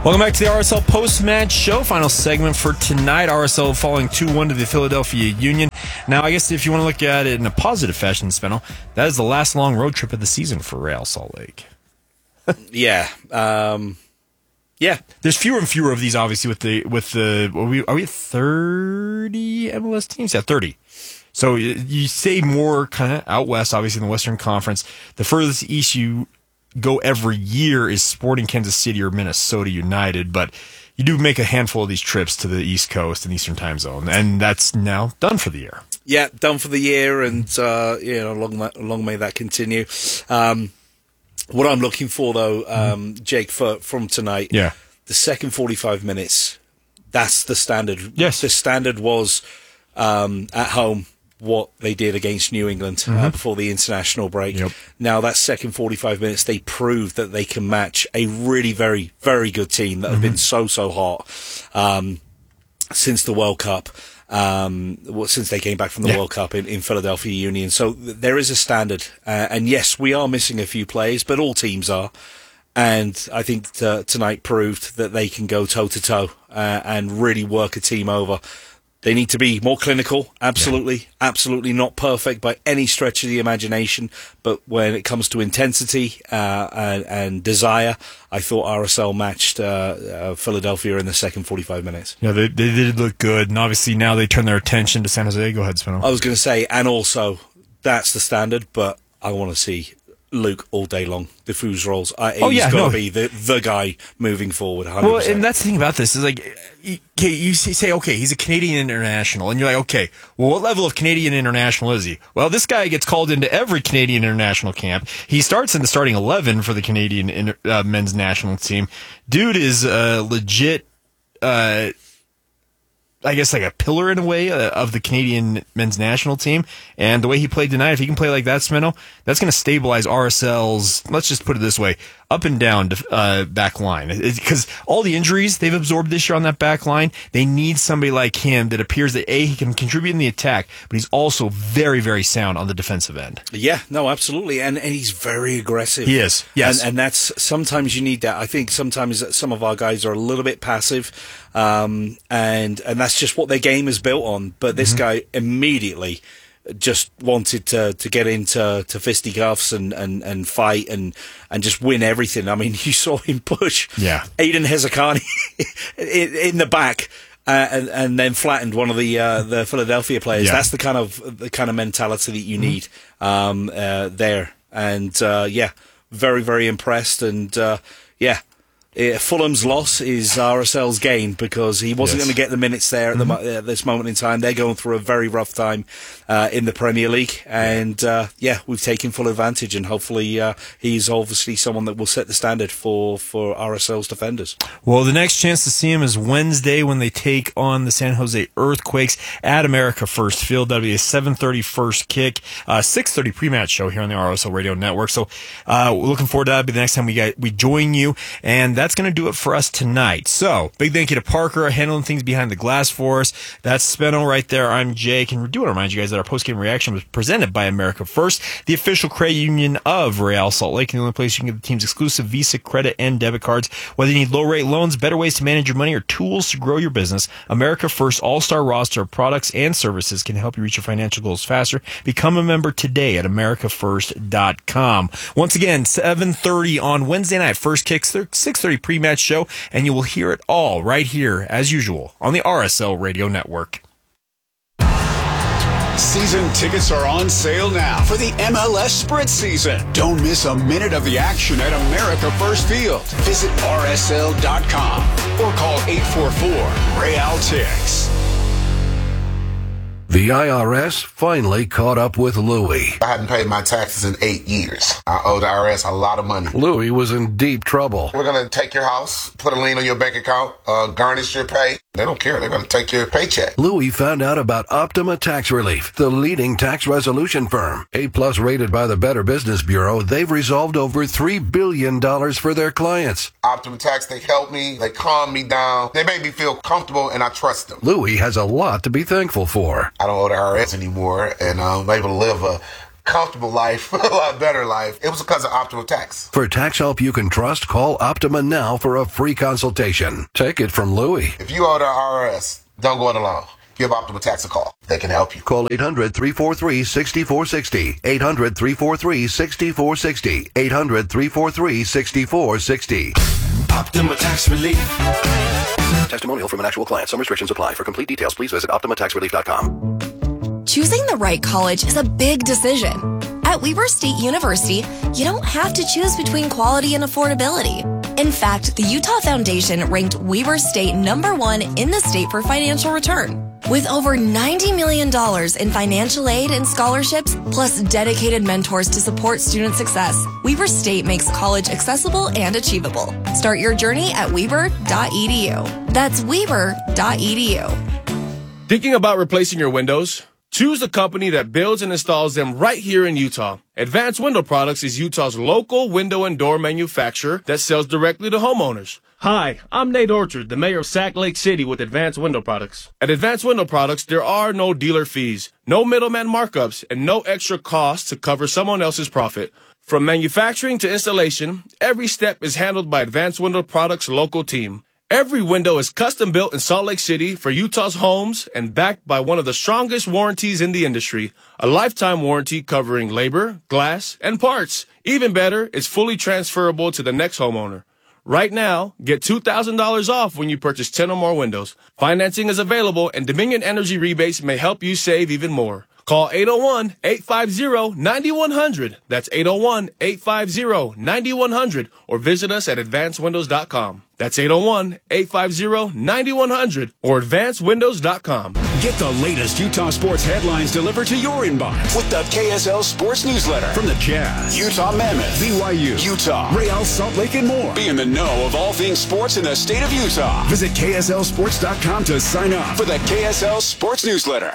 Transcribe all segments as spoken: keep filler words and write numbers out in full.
Welcome back to the R S L post-match show. Final segment for tonight. R S L falling two one to the Philadelphia Union. Now, I guess if you want to look at it in a positive fashion, Spenno, that is the last long road trip of the season for Real Salt Lake. yeah. Um, yeah. There's fewer and fewer of these, obviously, with the, with the, are we, are we at thirty M L S teams? Yeah, thirty. So you say more kind of out west, obviously, in the Western Conference. The furthest east you go every year is Sporting Kansas City or Minnesota United, but you do make a handful of these trips to the East Coast and Eastern Time Zone, and that's now done for the year. Yeah, done for the year, and uh, you know, long, long may that continue. Um, what I'm looking for, though, um, mm. Jake, for, from tonight, yeah, the second forty-five minutes, that's the standard. Yes, the standard was um, at home. What they did against New England mm-hmm. uh, before the international break. Yep. Now, that second forty-five minutes, they proved that they can match a really very, very good team that mm-hmm. have been so, so hot um, since the World Cup, um, well, since they came back from the yeah. World Cup in, in Philadelphia Union. So th- there is a standard. Uh, and yes, we are missing a few players, but all teams are. And I think t- tonight proved that they can go toe-to-toe uh, and really work a team over. They need to be more clinical, absolutely, yeah. absolutely not perfect by any stretch of the imagination. But when it comes to intensity uh, and, and desire, I thought R S L matched uh, uh, Philadelphia in the second forty-five minutes. Yeah, they, they did look good, and obviously now they turn their attention to San Jose. Go ahead, Spenno. I was going to say, and also, that's the standard, but I want to see Luke all day long. Diffuse roles. Uh, oh, he's yeah, got to no. be the the guy moving forward. one hundred percent. Well, and that's the thing about this is like, okay, you say, okay, he's a Canadian international, and you're like, okay, well, what level of Canadian international is he? Well, this guy gets called into every Canadian international camp. He starts in the starting eleven for the Canadian inter, uh, men's national team. Dude is uh, legit. Uh, I guess like a pillar in a way uh, of the Canadian men's national team, and the way he played tonight, if he can play like that, Spenno, that's going to stabilize R S L's, let's just put it this way, up and down uh, back line. Because all the injuries they've absorbed this year on that back line, they need somebody like him that appears that, A, he can contribute in the attack, but he's also very, very sound on the defensive end. Yeah, no, absolutely. And and he's very aggressive. He is, yes. And, and that's, sometimes you need that. I think sometimes some of our guys are a little bit passive, um, and, and that's just what their game is built on. But this mm-hmm. guy immediately just wanted to to get into to fisticuffs and, and, and fight and, and just win everything. I mean, you saw him push yeah. Aiden Hezekani in, in the back uh, and and then flattened one of the uh, the Philadelphia players. Yeah. That's the kind of the kind of mentality that you need um, uh, there. And uh, yeah, very very impressed. And uh, yeah. Uh, Fulham's loss is R S L's gain because he wasn't yes. going to get the minutes there at, the, mm-hmm. at this moment in time. They're going through a very rough time uh, in the Premier League, and uh, yeah, we've taken full advantage. And hopefully, uh, he's obviously someone that will set the standard for for R S L's defenders. Well, the next chance to see him is Wednesday when they take on the San Jose Earthquakes at America First Field. That'll be a seven thirty first kick, uh, six thirty pre-match show here on the R S L Radio Network. So, uh, we're looking forward to that. It'll be the next time we get we join you, and that's going to do it for us tonight. So, big thank you to Parker handling things behind the glass for us. That's Spenno right there. I'm Jake, and we do want to remind you guys that our post-game reaction was presented by America First, the official credit union of Real Salt Lake, and the only place you can get the team's exclusive Visa credit and debit cards. Whether you need low-rate loans, better ways to manage your money, or tools to grow your business, America First all-star roster of products and services can help you reach your financial goals faster. Become a member today at america first dot com. Once again, seven thirty on Wednesday night, first kick, six thirty pre-match show, and you will hear it all right here, as usual, on the R S L Radio Network. Season tickets are on sale now for the M L S Sprint season. Don't miss a minute of the action at America First Field. Visit R S L dot com or call eight four four, Real Tix. The I R S finally caught up with Louie. I hadn't paid my taxes in eight years. I owe the I R S a lot of money. Louie was in deep trouble. We're going to take your house, put a lien on your bank account, uh, garnish your pay. They don't care. They're going to take your paycheck. Louie found out about Optima Tax Relief, the leading tax resolution firm. A-plus rated by the Better Business Bureau, they've resolved over three billion dollars for their clients. Optima Tax, they help me. They calm me down. They make me feel comfortable, and I trust them. Louie has a lot to be thankful for. I don't owe the I R S anymore, and I'm able to live a comfortable life, a lot better life. It was because of Optima Tax. For tax help you can trust, call Optima now for a free consultation. Take it from Louie. If you owe the I R S, don't go it alone. Give Optima Tax a call. They can help you. Call eight hundred, three four three, six four six zero. eight hundred, three four three, six four six zero. eight hundred, three four three, six four six zero. Optima Tax Relief. Testimonial from an actual client. Some restrictions apply. For complete details, please visit optima tax relief dot com. Choosing the right college is a big decision. At Weber State University, you don't have to choose between quality and affordability. In fact, the Utah Foundation ranked Weber State number one in the state for financial return. With over ninety million dollars in financial aid and scholarships, plus dedicated mentors to support student success, Weber State makes college accessible and achievable. Start your journey at weber dot e d u. That's weber dot e d u. Thinking about replacing your windows? Choose a company that builds and installs them right here in Utah. Advanced Window Products is Utah's local window and door manufacturer that sells directly to homeowners. Hi, I'm Nate Orchard, the mayor of Sac Lake City with Advanced Window Products. At Advanced Window Products, there are no dealer fees, no middleman markups, and no extra costs to cover someone else's profit. From manufacturing to installation, every step is handled by Advanced Window Products' local team. Every window is custom built in Salt Lake City for Utah's homes and backed by one of the strongest warranties in the industry, a lifetime warranty covering labor, glass, and parts. Even better, it's fully transferable to the next homeowner. Right now, get two thousand dollars off when you purchase ten or more windows. Financing is available, and Dominion Energy rebates may help you save even more. Call eight oh one, eight five zero, nine one zero zero. That's eight oh one, eight five zero, nine one zero zero. Or visit us at advanced windows dot com. That's eight oh one, eight five zero, nine one zero zero or advanced windows dot com. Get the latest Utah sports headlines delivered to your inbox with the K S L Sports Newsletter. From the Jazz, Utah Mammoth, B Y U, Utah, Real Salt Lake, and more. Be in the know of all things sports in the state of Utah. Visit K S L sports dot com to sign up for the K S L Sports Newsletter.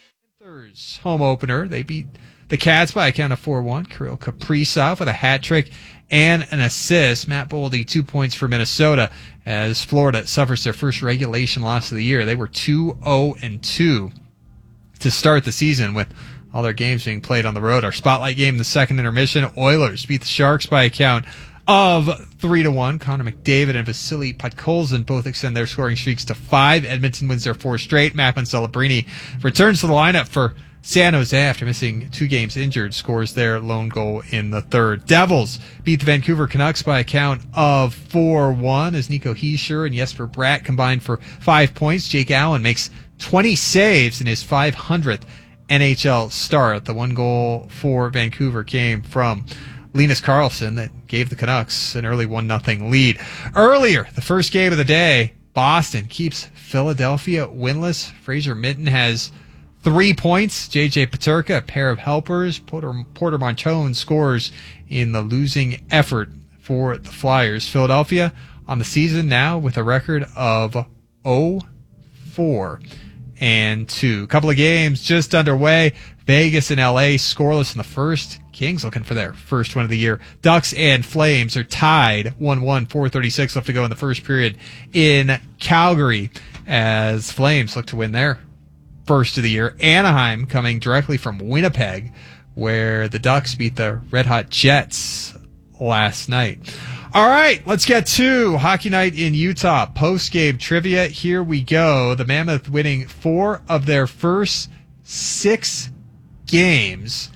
Home opener. They beat the Cats by a count of four one. Kirill Kaprizov with a hat trick and an assist. Matt Boldy, two points for Minnesota as Florida suffers their first regulation loss of the year. They were two oh and two to start the season with all their games being played on the road. Our spotlight game in the second intermission, Oilers beat the Sharks by a count of three to one. Connor McDavid and Vasily Podkolzin both extend their scoring streaks to five. Edmonton wins their four straight. Macklin Celebrini returns to the lineup for San Jose after missing two games injured, scores their lone goal in the third. Devils beat the Vancouver Canucks by a count of four one as Nico Hischier and Jesper Bratt combined for five points. Jake Allen makes twenty saves in his five hundredth N H L start. The one goal for Vancouver came from Linus Karlsson that gave the Canucks an early one nothing lead. Earlier, the first game of the day, Boston keeps Philadelphia winless. Fraser Minton has three points. J J Peterka, a pair of helpers. Porter, Porter Montone scores in the losing effort for the Flyers. Philadelphia on the season now with a record of oh four and two. A couple of games just underway. Vegas and L A scoreless in the first. Kings looking for their first win of the year. Ducks and Flames are tied one one, four thirty-six left to go in the first period in Calgary as Flames look to win their first of the year. Anaheim coming directly from Winnipeg, where the Ducks beat the Red Hot Jets last night. All right, let's get to Hockey Night in Utah. Post-game trivia. Here we go. The Mammoth winning four of their first six games.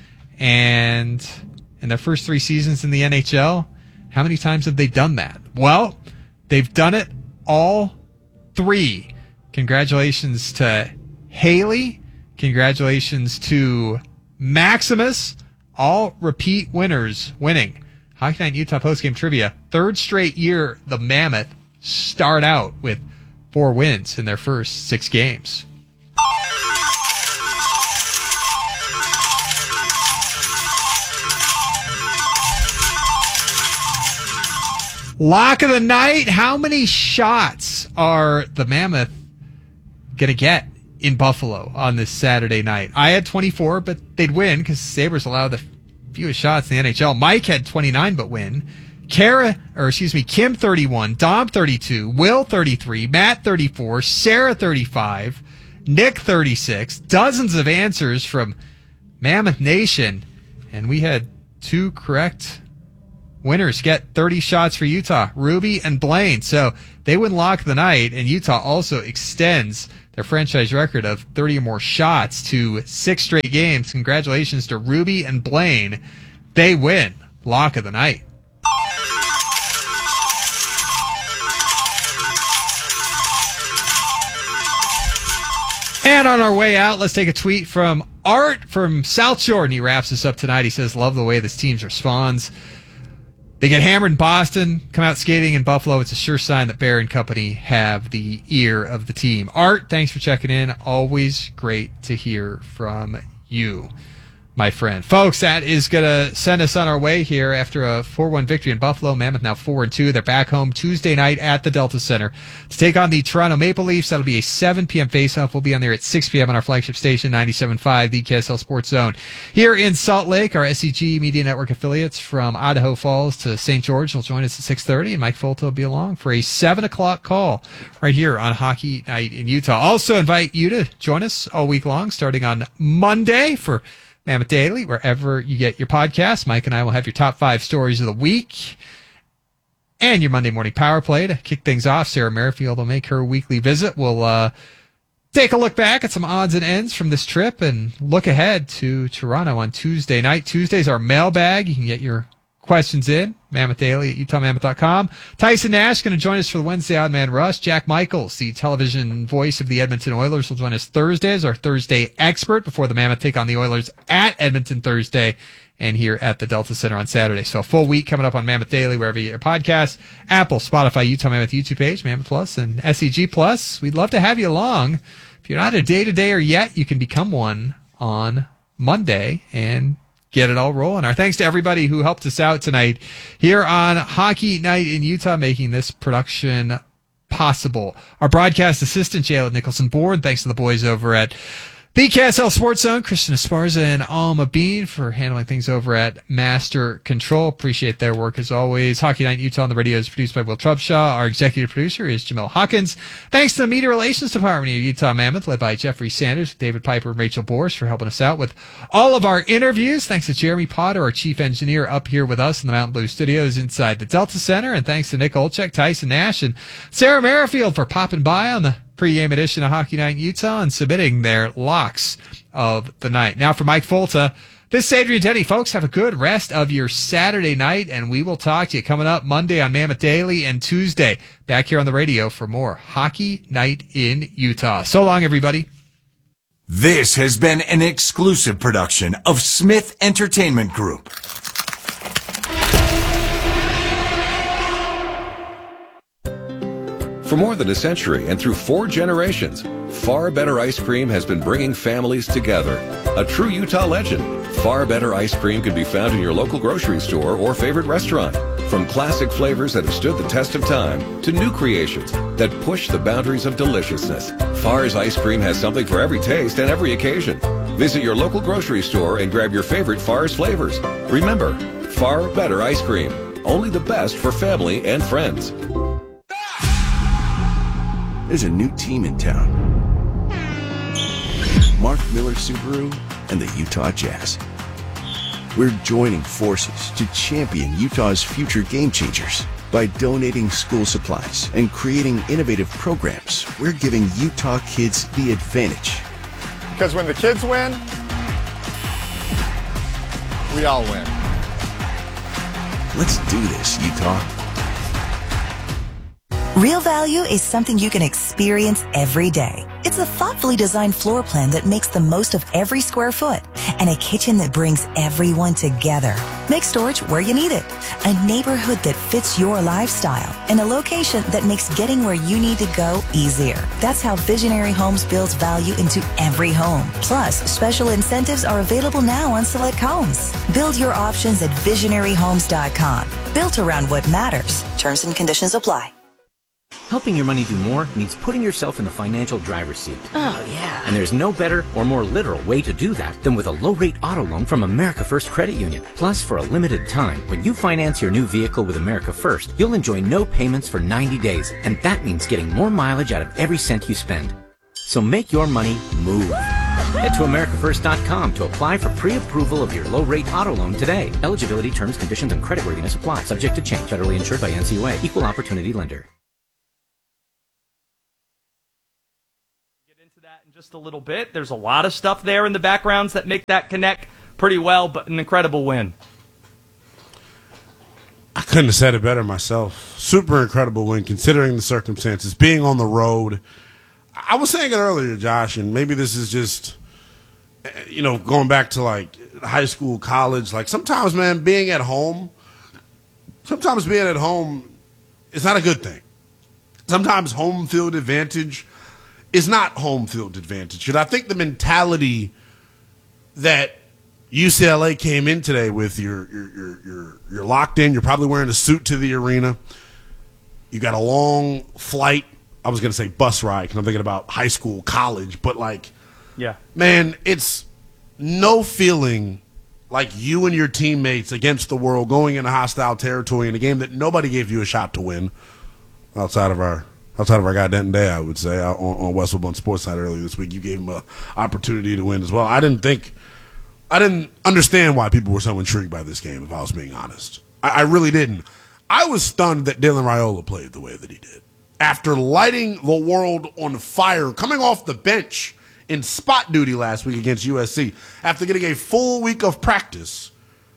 And in their first three seasons in the N H L, how many times have they done that? Well, they've done it all three. Congratulations to Haley. Congratulations to Maximus. All repeat winners winning Hockey Night Utah postgame trivia. Third straight year the Mammoth start out with four wins in their first six games. Lock of the night. How many shots are the Mammoth going to get in Buffalo on this Saturday night? I had twenty-four, but they'd win because Sabres allow the fewest shots in the N H L. Mike had twenty-nine, but win. Kara, or excuse me, Kim thirty-one, Dom thirty-two, Will thirty-three, Matt thirty-four, Sarah thirty-five, Nick thirty-six. Dozens of answers from Mammoth Nation. and we had two correct winners get thirty shots for Utah, Ruby and Blaine. So they win lock of the night, and Utah also extends their franchise record of thirty or more shots to six straight games. Congratulations to Ruby and Blaine. They win lock of the night. And on our way out, let's take a tweet from Art from South Shore, and he wraps us up tonight. He says, love the way this team responds. They get hammered in Boston, come out skating in Buffalo. It's a sure sign that Bear and company have the ear of the team. Art, thanks for checking in. Always great to hear from you, my friend. Folks, that is going to send us on our way here after a four one victory in Buffalo. Mammoth now four and two. They're back home Tuesday night at the Delta Center to take on the Toronto Maple Leafs. That'll be a seven p.m. face-off. We'll be on there at six p.m. on our flagship station, ninety-seven point five, the K S L Sports Zone. Here in Salt Lake, our S C G Media Network affiliates from Idaho Falls to Saint George will join us at six thirty, and Mike Folta will be along for a seven o'clock call right here on Hockey Night in Utah. Also invite you to join us all week long, starting on Monday for Mammoth Daily, wherever you get your podcasts. Mike and I will have your top five stories of the week and your Monday morning power play to kick things off. Sarah Merrifield will make her weekly visit. We'll uh, take a look back at some odds and ends from this trip and look ahead to Toronto on Tuesday night. Tuesday's our mailbag. You can get your questions in, Mammoth Daily at utah mammoth dot com. Tyson Nash going to join us for the Wednesday Odd Man Rush. Jack Michaels, the television voice of the Edmonton Oilers, will join us Thursday as our Thursday expert before the Mammoth take on the Oilers at Edmonton Thursday and here at the Delta Center on Saturday. So a full week coming up on Mammoth Daily, wherever you get your podcasts, Apple, Spotify, Utah Mammoth YouTube page, Mammoth Plus, and S E G Plus. We'd love to have you along. If you're not a day-to-dayer yet, you can become one on Monday and get it all rolling. Our thanks to everybody who helped us out tonight here on Hockey Night in Utah, making this production possible. Our broadcast assistant, Jayla Nicholson-Board. Thanks to the boys over at the K S L Sports Zone, Christian Esparza and Alma Bean for handling things over at Master Control. Appreciate their work as always. Hockey Night in Utah on the radio is produced by Will Trubshaw. Our executive producer is Jamil Hawkins. Thanks to the Media Relations Department of Utah Mammoth, led by Jeffrey Sanders, David Piper, and Rachel Bors for helping us out with all of our interviews. Thanks to Jeremy Potter, our chief engineer, up here with us in the Mountain Blue Studios inside the Delta Center. And thanks to Nick Olchek, Tyson Nash, and Sarah Merrifield for popping by on the pregame edition of Hockey Night in Utah and submitting their locks of the night. Now for Mike Folta, this is Adrian Denny. Folks, have a good rest of your Saturday night, and we will talk to you coming up Monday on Mammoth Daily and Tuesday back here on the radio for more Hockey Night in Utah. So long, everybody. This has been an exclusive production of Smith Entertainment Group. For more than a century and through four generations, Far Better Ice Cream has been bringing families together. A true Utah legend, Far Better Ice Cream can be found in your local grocery store or favorite restaurant. From classic flavors that have stood the test of time to new creations that push the boundaries of deliciousness, Far's Ice Cream has something for every taste and every occasion. Visit your local grocery store and grab your favorite Far's flavors. Remember, Far Better Ice Cream, only the best for family and friends. There's a new team in town. Mark Miller Subaru and the Utah Jazz. We're joining forces to champion Utah's future game changers. By donating school supplies and creating innovative programs, we're giving Utah kids the advantage. Because when the kids win, we all win. Let's do this, Utah. Real value is something you can experience every day. It's a thoughtfully designed floor plan that makes the most of every square foot and a kitchen that brings everyone together. Make storage where you need it. A neighborhood that fits your lifestyle and a location that makes getting where you need to go easier. That's how Visionary Homes builds value into every home. Plus, special incentives are available now on select homes. Build your options at visionary homes dot com. Built around what matters. Terms and conditions apply. Helping your money do more means putting yourself in the financial driver's seat. Oh, yeah. And there's no better or more literal way to do that than with a low-rate auto loan from America First Credit Union. Plus, for a limited time, when you finance your new vehicle with America First, you'll enjoy no payments for ninety days, and that means getting more mileage out of every cent you spend. So make your money move. Head to America First dot com to apply for pre-approval of your low-rate auto loan today. Eligibility, terms, conditions, and creditworthiness apply. Subject to change. Federally insured by N C U A. Equal opportunity lender. Get into that in just a little bit. There's a lot of stuff there in the backgrounds that make that connect pretty well, but an incredible win. I couldn't have said it better myself. Super incredible win, considering the circumstances. Being on the road. I was saying it earlier, Josh, and maybe this is just, you know, going back to, like, high school, college. Like, sometimes, man, being at home, sometimes being at home is not a good thing. Sometimes home field advantage is not home field advantage. And I think the mentality that U C L A came in today with, you're, you're, you're, you're, you're locked in, you're probably wearing a suit to the arena, you got a long flight. I was going to say bus ride because I'm thinking about high school, college, but like, yeah, man, it's no feeling like you and your teammates against the world going into hostile territory in a game that nobody gave you a shot to win outside of our outside of our goddamn day, I would say, on, on Westwood One Sports Night earlier this week. You gave them an opportunity to win as well. I didn't think I didn't understand why people were so intrigued by this game, if I was being honest. I, I really didn't. I was stunned that Dylan Raiola played the way that he did. After lighting the world on fire, coming off the bench in spot duty last week against U S C, after getting a full week of practice,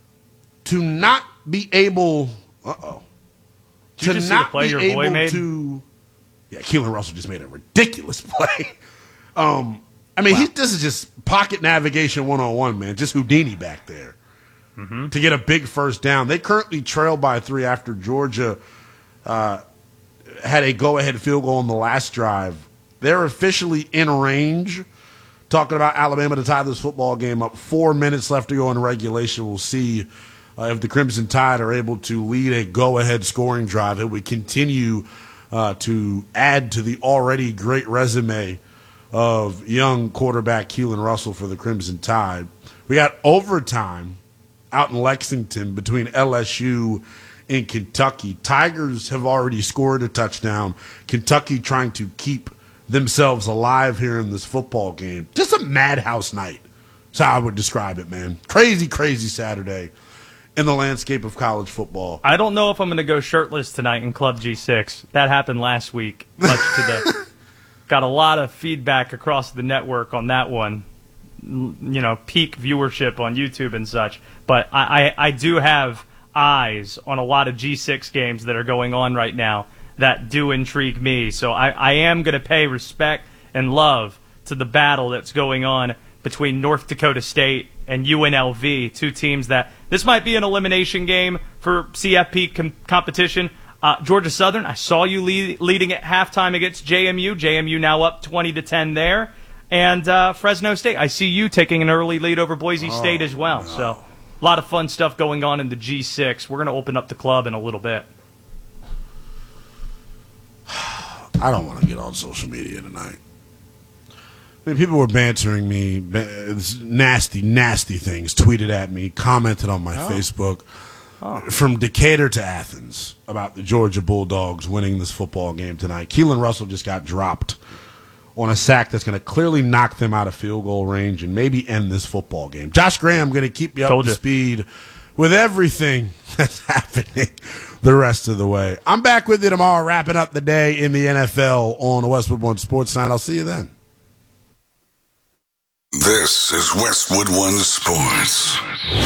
to not be able, uh-oh, Did you to just see not the play be your able boy made? to, yeah, Keelan Russell just made a ridiculous play. um, I mean, wow. he, this is just pocket navigation one-on-one, man, just Houdini back there mm-hmm. to get a big first down. They currently trail by three after Georgia uh, had a go-ahead field goal on the last drive. They're officially in range. Talking about Alabama to tie this football game up. Four minutes left to go in regulation. We'll see uh, if the Crimson Tide are able to lead a go-ahead scoring drive. It would continue uh, to add to the already great resume of young quarterback Keelan Russell for the Crimson Tide. We got overtime out in Lexington between L S U and Kentucky. Tigers have already scored a touchdown. Kentucky trying to keep themselves alive here in this football game. Just a madhouse night. That's how I would describe it, man. Crazy, crazy Saturday in the landscape of college football. I don't know if I'm going to go shirtless tonight in Club G six. That happened last week, much to the got a lot of feedback across the network on that one. You know, peak viewership on YouTube and such. But I, I, I do have eyes on a lot of G six games that are going on right now that do intrigue me. So I, I am going to pay respect and love to the battle that's going on between North Dakota State and U N L V, two teams that this might be an elimination game for C F P com- competition. Uh, Georgia Southern, I saw you lead, leading at halftime against J M U. J M U now up twenty to ten there. And uh, Fresno State, I see you taking an early lead over Boise oh, State as well. No. So a lot of fun stuff going on in the G six. We're going to open up the club in a little bit. I don't want to get on social media tonight. I mean, people were bantering me, nasty, nasty things, tweeted at me, commented on my oh. Facebook, oh. from Decatur to Athens about the Georgia Bulldogs winning this football game tonight. Keelan Russell just got dropped on a sack that's going to clearly knock them out of field goal range and maybe end this football game. Josh Graham going to keep you up Told to you. speed with everything that's happening the rest of the way. I'm back with you tomorrow, wrapping up the day in the N F L on the Westwood One Sports Night. I'll see you then. This is Westwood One Sports.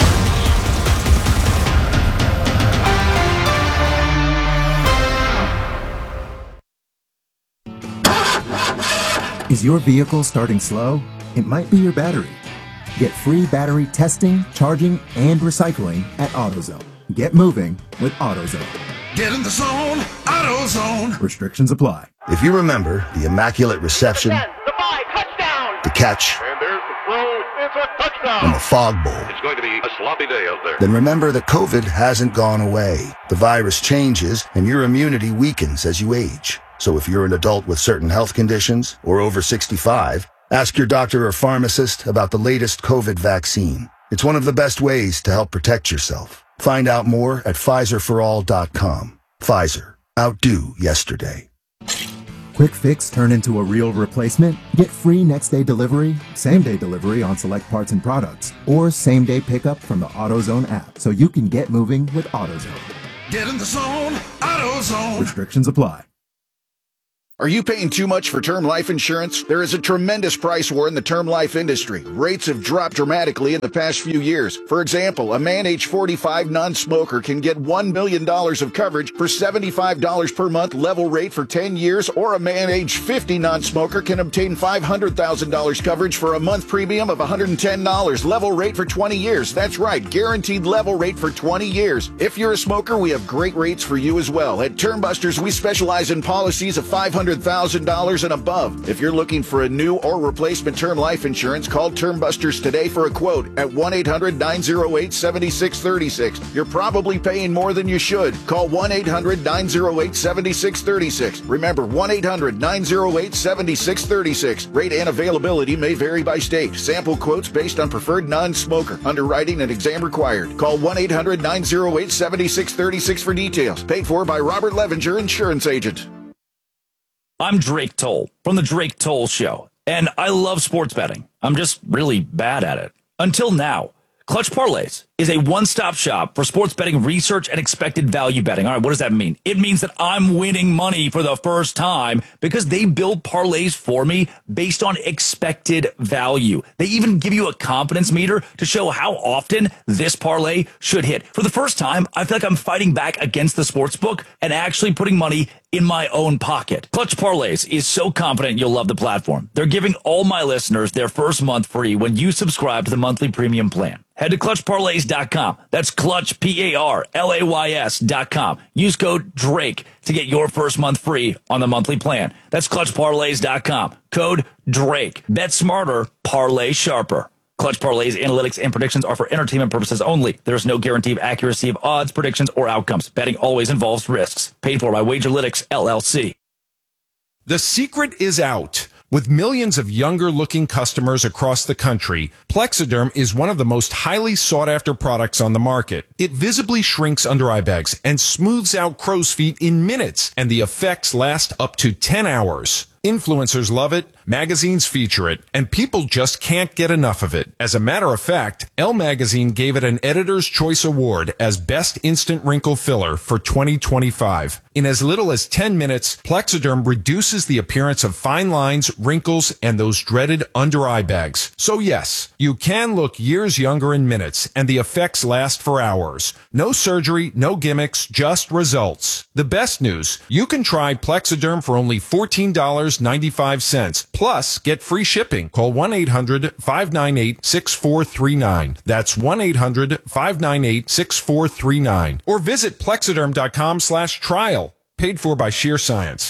Is your vehicle starting slow? It might be your battery. Get free battery testing, charging, and recycling at AutoZone. Get moving with AutoZone. Get in the zone, AutoZone. Restrictions apply. If you remember the immaculate reception, The five, touchdown. the catch, And there's the throw. It's a touchdown. and the fog bowl, It's going to be a sloppy day out there. then remember that COVID hasn't gone away. The virus changes and your immunity weakens as you age. So if you're an adult with certain health conditions or over sixty-five, ask your doctor or pharmacist about the latest COVID vaccine. It's one of the best ways to help protect yourself. Find out more at Pfizer for all dot com. Pfizer. Outdo yesterday. Quick fix turn into a real replacement? Get free next day delivery, same day delivery on select parts and products, or same day pickup from the AutoZone app so you can get moving with AutoZone. Get in the zone, AutoZone. Restrictions apply. Are you paying too much for term life insurance? There is a tremendous price war in the term life industry. Rates have dropped dramatically in the past few years. For example, a man age forty-five non-smoker can get one million dollars of coverage for seventy-five dollars per month level rate for ten years, or a man age fifty non-smoker can obtain five hundred thousand dollars coverage for a month premium of one hundred ten dollars level rate for twenty years. That's right, guaranteed level rate for twenty years. If you're a smoker, we have great rates for you as well. At Termbusters, we specialize in policies of five hundred thousand dollars and above. If you're looking for a new or replacement term life insurance, call Termbusters today for a quote at one eight hundred nine oh eight seven six three six. You're probably paying more than you should. Call one eight hundred nine oh eight seven six three six. Remember, one eight hundred nine oh eight seven six three six. Rate and availability may vary by state. Sample quotes based on preferred non-smoker. Underwriting and exam required. Call one eight hundred nine oh eight seven six three six for details. Paid for by Robert Levinger, insurance agent. I'm Drake Toll from The Drake Toll Show, and I love sports betting. I'm just really bad at it. Until now. Clutch Parlays is a one-stop shop for sports betting research and expected value betting. All right, what does that mean? It means that I'm winning money for the first time because they build parlays for me based on expected value. They even give you a confidence meter to show how often this parlay should hit. For the first time, I feel like I'm fighting back against the sportsbook and actually putting money in my own pocket. Clutch Parlays is so confident you'll love the platform. They're giving all my listeners their first month free when you subscribe to the monthly premium plan. Head to clutch parlays dot com. That's Clutch, P A R L A Y S dot com. Use code DRAKE to get your first month free on the monthly plan. That's clutch parlays dot com. Code DRAKE. Bet smarter, parlay sharper. Clutch Parlays analytics and predictions are for entertainment purposes only. There is no guarantee of accuracy of odds, predictions, or outcomes. Betting always involves risks. Paid for by Wagerlytics, L L C. The secret is out. With millions of younger-looking customers across the country, Plexiderm is one of the most highly sought-after products on the market. It visibly shrinks under-eye bags and smooths out crow's feet in minutes, and the effects last up to ten hours. Influencers love it, magazines feature it, and people just can't get enough of it. As a matter of fact, Elle Magazine gave it an Editor's Choice Award as Best Instant Wrinkle Filler for twenty twenty-five. In as little as ten minutes, Plexiderm reduces the appearance of fine lines, wrinkles, and those dreaded under-eye bags. So yes, you can look years younger in minutes, and the effects last for hours. No surgery, no gimmicks, just results. The best news, you can try Plexiderm for only fourteen dollars and ninety-five cents. Plus, get free shipping. Call one eight hundred five nine eight six four three nine. That's one eight hundred five nine eight six four three nine. Or visit plexiderm.com slash trial. Paid for by Sheer Science.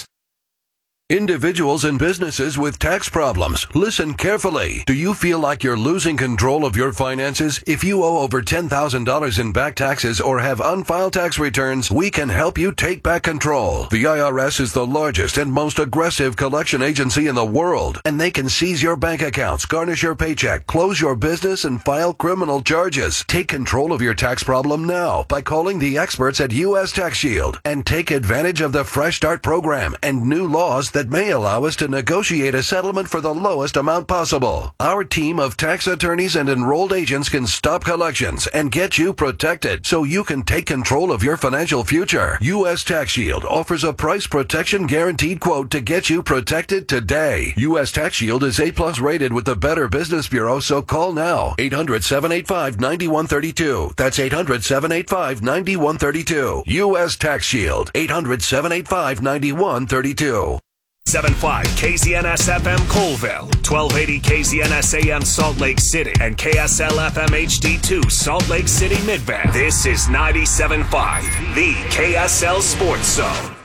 Individuals and businesses with tax problems, listen carefully. Do you feel like you're losing control of your finances? If you owe over ten thousand dollars in back taxes or have unfiled tax returns, we can help you take back control. The I R S is the largest and most aggressive collection agency in the world, and they can seize your bank accounts, garnish your paycheck, close your business, and file criminal charges. Take control of your tax problem now by calling the experts at U S Tax Shield and take advantage of the Fresh Start program and new laws that may allow us to negotiate a settlement for the lowest amount possible. Our team of tax attorneys and enrolled agents can stop collections and get you protected so you can take control of your financial future. U S Tax Shield offers a price protection guaranteed quote to get you protected today. U S Tax Shield is A plus rated with the Better Business Bureau, so call now. eight hundred seven eight five nine one three two. That's eight hundred seven eight five nine one three two. U S Tax Shield. eight hundred seven eight five nine one three two. seven five K Z N S F M Colville, twelve eighty K Z N S A M Salt Lake City, and K S L F M H D two Salt Lake City Midband. This is ninety-seven point five, the K S L Sports Zone.